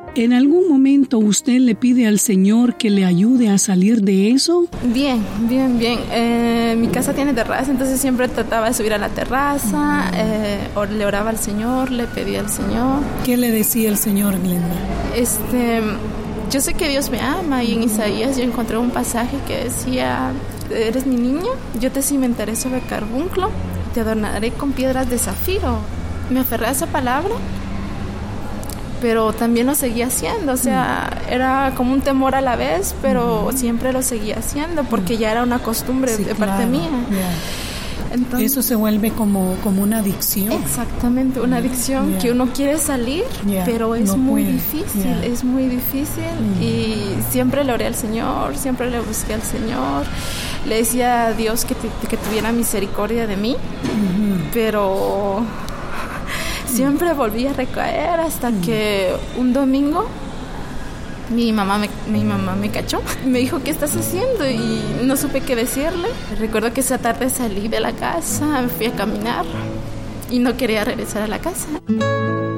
¿En algún momento usted le pide al Señor que le ayude a salir de eso? Bien. Mi casa tiene terraza, entonces siempre trataba de subir a la terraza, le oraba al Señor, le pedía al Señor. ¿Qué le decía el Señor, Glenda? Yo sé que Dios me ama, y en Isaías yo encontré un pasaje que decía: eres mi niña, yo te cimentaré sobre carbunclo, te adornaré con piedras de zafiro. Me aferré a esa palabra, pero también lo seguía haciendo, o sea, era como un temor a la vez, pero siempre lo seguía haciendo porque ya era una costumbre de parte mía. Entonces, eso se vuelve como una adicción. Exactamente, una adicción que uno quiere salir, pero es muy difícil, es muy difícil. Y siempre le oré al Señor, siempre le busqué al Señor, le decía a Dios que tuviera misericordia de mí, pero siempre volví a recaer hasta que un domingo mi mamá me cachó, me dijo: ¿qué estás haciendo? Y no supe qué decirle. Recuerdo que esa tarde salí de la casa, me fui a caminar y no quería regresar a la casa.